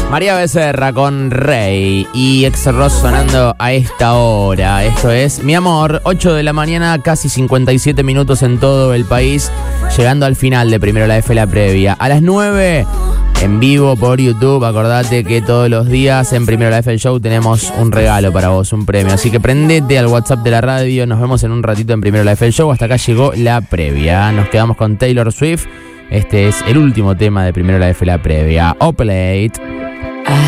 María Becerra con Rey y Ex-Ross sonando a esta hora. Esto es Mi Amor, 8 de la mañana, casi 57 minutos en todo el país, llegando al final de Primero la F, la previa. A las 9, en vivo por YouTube. Acordate que todos los días en Primero la F el Show tenemos un regalo para vos, un premio. Así que prendete al WhatsApp de la radio. Nos vemos en un ratito en Primero la F el Show. Hasta acá llegó la previa. Nos quedamos con Taylor Swift. Este es el último tema de Primero la F, la previa. Oplate.